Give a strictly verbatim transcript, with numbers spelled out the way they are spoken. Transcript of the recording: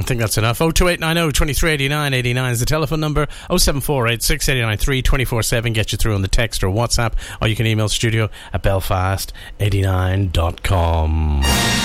think that's enough. oh two eight nine oh, two three eight nine, eighty-nine is the telephone number. oh seven four eight six eight nine three, two four seven get you through on the text or WhatsApp, or you can email studio at belfast eighty-nine dot com.